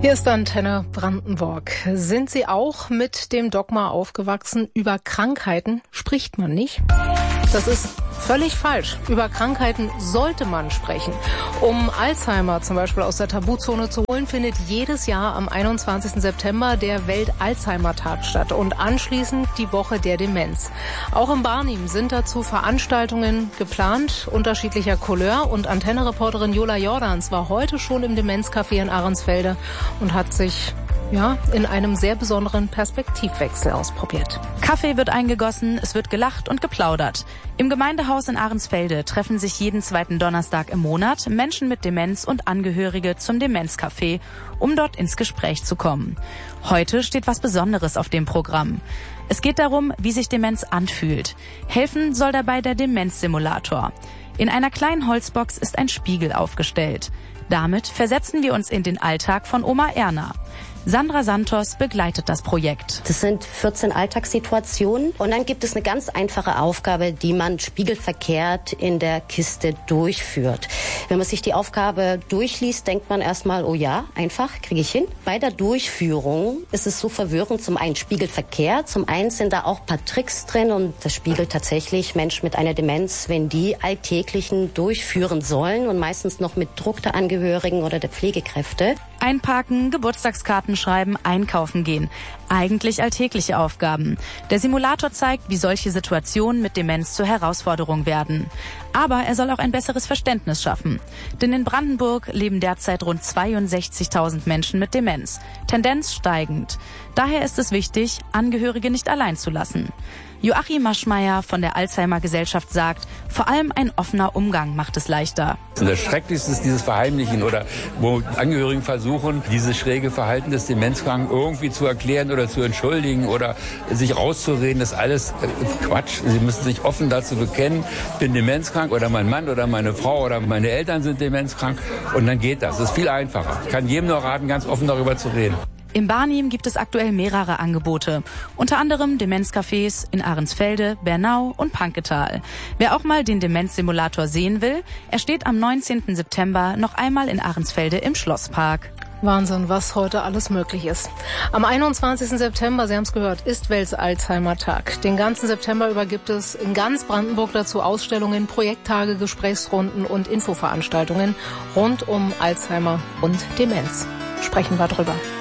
Hier ist Antenne Brandenburg. Sind Sie auch mit dem Dogma aufgewachsen, über Krankheiten spricht man nicht? Das ist völlig falsch. Über Krankheiten sollte man sprechen. Um Alzheimer zum Beispiel aus der Tabuzone zu holen, findet jedes Jahr am 21. September der Welt-Alzheimer-Tag statt und anschließend die Woche der Demenz. Auch in Barnim sind dazu Veranstaltungen geplant, unterschiedlicher Couleur, und Antenne-Reporterin Jola Jordans war heute schon im Demenzcafé in Ahrensfelde und hat sich in einem sehr besonderen Perspektivwechsel ausprobiert. Kaffee wird eingegossen, es wird gelacht und geplaudert. Im Gemeindehaus in Ahrensfelde treffen sich jeden zweiten Donnerstag im Monat Menschen mit Demenz und Angehörige zum Demenzcafé, um dort ins Gespräch zu kommen. Heute steht was Besonderes auf dem Programm. Es geht darum, wie sich Demenz anfühlt. Helfen soll dabei der Demenzsimulator. In einer kleinen Holzbox ist ein Spiegel aufgestellt. Damit versetzen wir uns in den Alltag von Oma Erna. Sandra Santos begleitet das Projekt. Das sind 14 Alltagssituationen und dann gibt es eine ganz einfache Aufgabe, die man spiegelverkehrt in der Kiste durchführt. Wenn man sich die Aufgabe durchliest, denkt man erstmal, oh ja, einfach, kriege ich hin. Bei der Durchführung ist es so verwirrend, zum einen spiegelverkehrt, zum einen sind da auch ein paar Tricks drin und das spiegelt tatsächlich Menschen mit einer Demenz, wenn die Alltäglichen durchführen sollen und meistens noch mit Druck der Angehörigen oder der Pflegekräfte. Einparken, Geburtstagskarten schreiben, einkaufen gehen. Eigentlich alltägliche Aufgaben. Der Simulator zeigt, wie solche Situationen mit Demenz zur Herausforderung werden. Aber er soll auch ein besseres Verständnis schaffen. Denn in Brandenburg leben derzeit rund 62.000 Menschen mit Demenz. Tendenz steigend. Daher ist es wichtig, Angehörige nicht allein zu lassen. Joachim Maschmeyer von der Alzheimer-Gesellschaft sagt, vor allem ein offener Umgang macht es leichter. Das Schrecklichste ist dieses Verheimlichen oder wo Angehörigen versuchen, dieses schräge Verhalten des Demenzkranken irgendwie zu erklären oder zu entschuldigen oder sich rauszureden. Das ist alles Quatsch. Sie müssen sich offen dazu bekennen, ich bin demenzkrank oder mein Mann oder meine Frau oder meine Eltern sind demenzkrank und dann geht das. Das ist viel einfacher. Ich kann jedem nur raten, ganz offen darüber zu reden. In Barnim gibt es aktuell mehrere Angebote, unter anderem Demenzcafés in Ahrensfelde, Bernau und Panketal. Wer auch mal den Demenzsimulator sehen will, er steht am 19. September noch einmal in Ahrensfelde im Schlosspark. Wahnsinn, was heute alles möglich ist. Am 21. September, Sie haben es gehört, ist Welt-Alzheimer-Tag. Den ganzen September über gibt es in ganz Brandenburg dazu Ausstellungen, Projekttage, Gesprächsrunden und Infoveranstaltungen rund um Alzheimer und Demenz. Sprechen wir drüber.